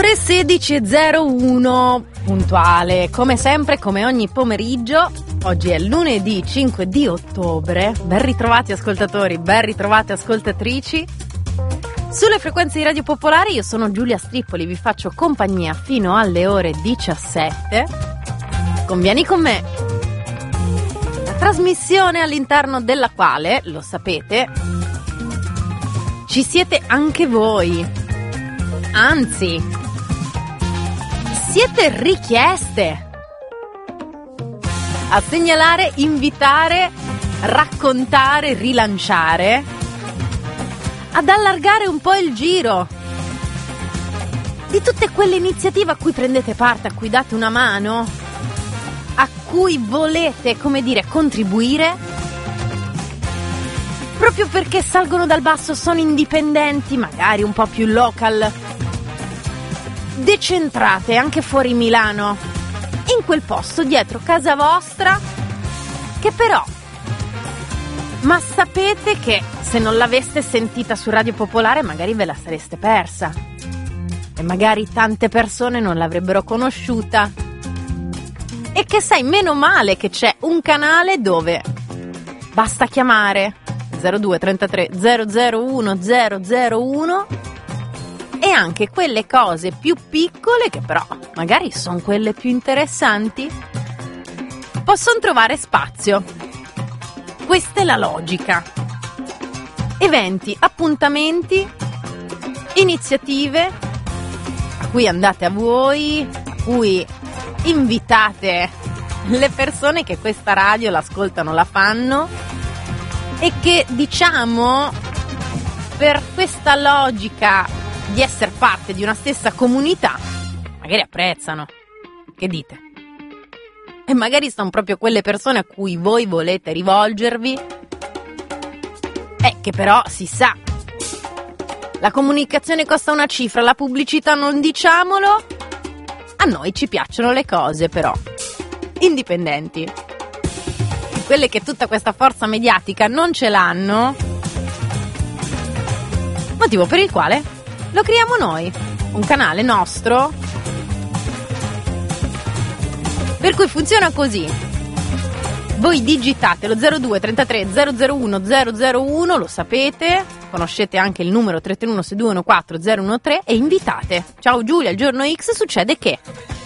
Ore 16:01 puntuale, come sempre, come ogni pomeriggio. Oggi è lunedì 5 di ottobre. Ben ritrovati ascoltatori, ben ritrovate ascoltatrici. Sulle frequenze di Radio Popolare io sono Giulia Strippoli, vi faccio compagnia fino alle ore 17. Convieni con me. La trasmissione all'interno della quale, lo sapete, ci siete anche voi. Anzi, siete richieste a segnalare, invitare, raccontare, rilanciare, ad allargare un po' il giro di tutte quelle iniziative a cui prendete parte, a cui date una mano, a cui volete, come dire, contribuire, proprio perché salgono dal basso, sono indipendenti, magari un po' più local, decentrate anche fuori Milano, in quel posto dietro casa vostra, che però, ma sapete che se non l'aveste sentita su Radio Popolare magari ve la sareste persa e magari tante persone non l'avrebbero conosciuta, e che sai, meno male che c'è un canale dove basta chiamare 02 33 001 001 e anche quelle cose più piccole, che però magari sono quelle più interessanti, possono trovare spazio. Questa è la logica. Eventi, appuntamenti, iniziative a cui andate a voi, a cui invitate le persone che questa radio l'ascoltano, la fanno, e che, diciamo, per questa logica di essere parte di una stessa comunità magari apprezzano. Che dite? E magari sono proprio quelle persone a cui voi volete rivolgervi, che però si sa, la comunicazione costa una cifra, la pubblicità non diciamolo. A noi ci piacciono le cose però indipendenti, quelle che tutta questa forza mediatica non ce l'hanno, motivo per il quale lo creiamo noi, un canale nostro, per cui funziona così. Voi digitate lo 02 33 001 001, lo sapete, conoscete anche il numero 331 6214 013 e invitate. Ciao Giulia, il giorno X succede che...